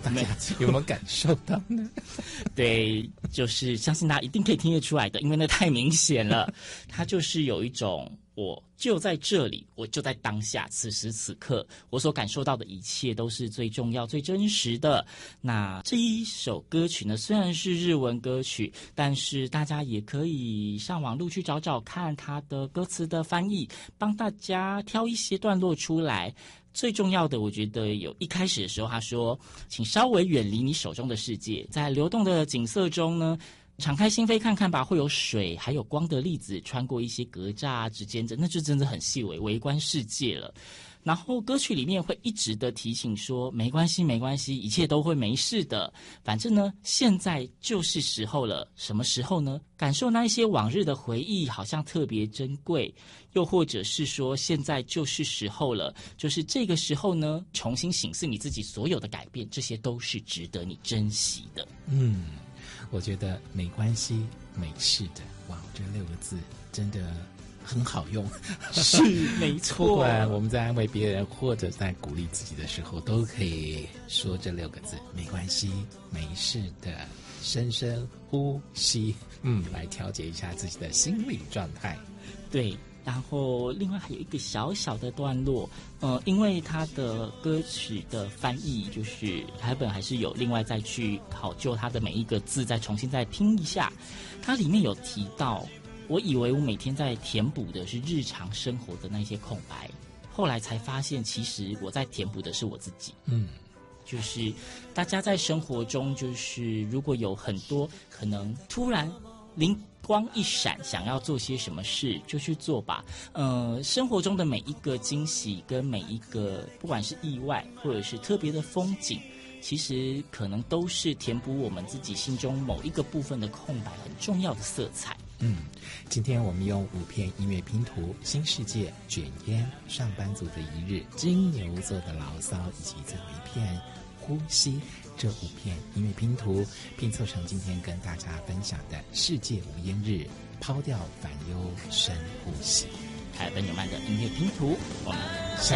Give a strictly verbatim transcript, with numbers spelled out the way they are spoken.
大家有没有感受到呢？ 对，就是相信大家一定可以听得出来的，因为那太明显了。它就是有一种，我就在这里，我就在当下，此时此刻，我所感受到的一切都是最重要、最真实的。那这一首歌曲呢，虽然是日文歌曲，但是大家也可以上网路去找找看它的歌词的翻译，帮大家挑一些段落出来。最重要的，我觉得有一开始的时候，他说：“请稍微远离你手中的世界，在流动的景色中呢，敞开心扉看看吧，会有水，还有光的粒子穿过一些格栅之间的，那就真的很细微，微观世界了。”然后歌曲里面会一直的提醒说，没关系没关系，一切都会没事的，反正呢现在就是时候了。什么时候呢？感受那一些往日的回忆好像特别珍贵，又或者是说现在就是时候了，就是这个时候呢，重新省思你自己所有的改变，这些都是值得你珍惜的。 嗯，我觉得没关系没事的，哇，这六个字真的很好用。 是没错， 不管我们在安慰别人或者在鼓励自己的时候，都可以说这六个字，没关系没事的，深深呼吸，嗯，来调节一下自己的心理状态。 对，然后另外还有一个小小的段落，呃，因为它的歌曲的翻译就是台本还是有另外再去考究它的每一个字，再重新再听一下。它里面有提到，我以为我每天在填补的是日常生活的那些空白，后来才发现其实我在填补的是我自己。 嗯， 就是大家在生活中，就是如果有很多可能突然灵光一闪，想要做些什么事就去做吧。呃，生活中的每一个惊喜跟每一个不管是意外或者是特别的风景，其实可能都是填补我们自己心中某一个部分的空白很重要的色彩。 嗯，今天我们用五片音乐拼图：新世界、卷烟、上班族的一日、金牛座的牢骚，以及最后一片呼吸，这五片音乐拼图拼凑成今天跟大家分享的世界无烟日，抛掉烦忧，深呼吸。 凯尔本纽曼的音乐拼图，我们下